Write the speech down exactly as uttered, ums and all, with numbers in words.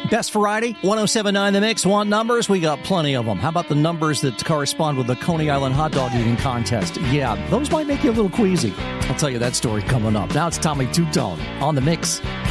Best variety, ten seventy-nine The Mix. Want numbers? We got plenty of them. How about the numbers that correspond with the Coney Island hot dog eating contest? Yeah, those might make you a little queasy. I'll tell you that story coming up. Now it's Tommy Tutone on The Mix.